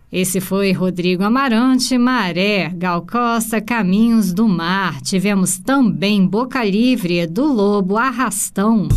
Esse foi Rodrigo Amarante, Maré, Gal Costa, Caminhos do Mar. Tivemos também Boca Livre, do Lobo, Arrastão.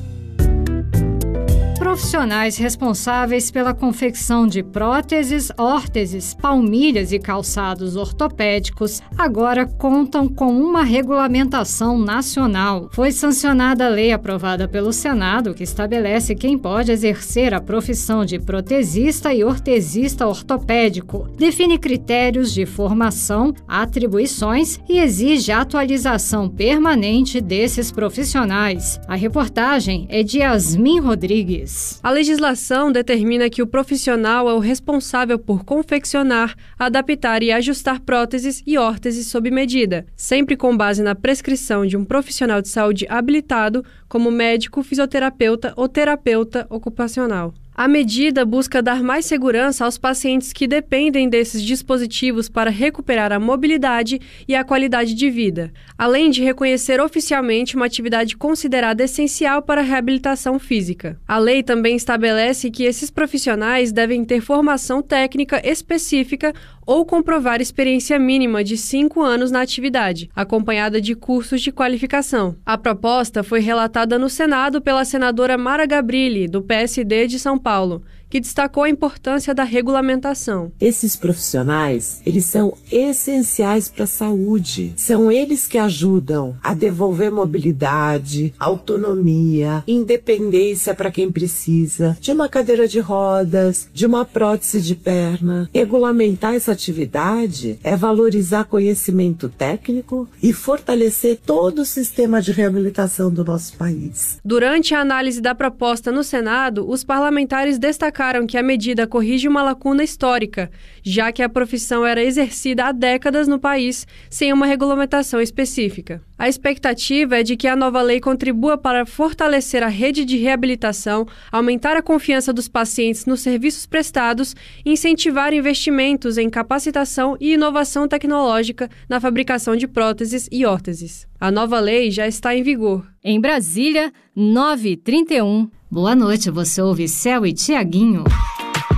Profissionais responsáveis pela confecção de próteses, órteses, palmilhas e calçados ortopédicos agora contam com uma regulamentação nacional. Foi sancionada a lei aprovada pelo Senado que estabelece quem pode exercer a profissão de protesista e ortesista ortopédico, define critérios de formação, atribuições e exige a atualização permanente desses profissionais. A reportagem é de Yasmin Rodrigues. A legislação determina que o profissional é o responsável por confeccionar, adaptar e ajustar próteses e órteses sob medida, sempre com base na prescrição de um profissional de saúde habilitado, como médico, fisioterapeuta ou terapeuta ocupacional. A medida busca dar mais segurança aos pacientes que dependem desses dispositivos para recuperar a mobilidade e a qualidade de vida, além de reconhecer oficialmente uma atividade considerada essencial para a reabilitação física. A lei também estabelece que esses profissionais devem ter formação técnica específica ou comprovar experiência mínima de 5 anos na atividade, acompanhada de cursos de qualificação. A proposta foi relatada no Senado pela senadora Mara Gabrilli, do PSD de São Paulo, que destacou a importância da regulamentação. Esses profissionais, eles são essenciais para a saúde. São eles que ajudam a devolver mobilidade, autonomia, independência para quem precisa de uma cadeira de rodas, de uma prótese de perna. Regulamentar essa atividade é valorizar conhecimento técnico e fortalecer todo o sistema de reabilitação do nosso país. Durante a análise da proposta no Senado, os parlamentares destacaram que a medida corrige uma lacuna histórica, já que a profissão era exercida há décadas no país sem uma regulamentação específica. A expectativa é de que a nova lei contribua para fortalecer a rede de reabilitação, aumentar a confiança dos pacientes nos serviços prestados e incentivar investimentos em capacitação e inovação tecnológica na fabricação de próteses e órteses. A nova lei já está em vigor. Em Brasília, 9h31. Boa noite, você ouve Céu e Tiaguinho.